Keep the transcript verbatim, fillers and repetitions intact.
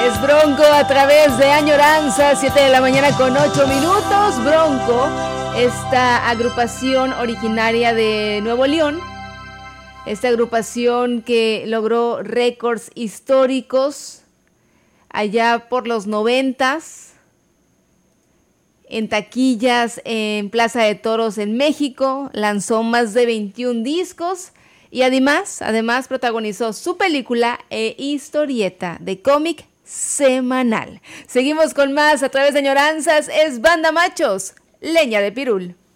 Es Bronco a través de Añoranza, siete de la mañana con ocho minutos. Bronco, esta agrupación originaria de Nuevo León, esta agrupación que logró récords históricos allá por los noventas, en taquillas, en Plaza de Toros en México, lanzó más de veintiún discos y además, además protagonizó su película e historieta de cómic semanal. Seguimos con más a través de Añoranzas, es Banda Machos, Leña de Pirul.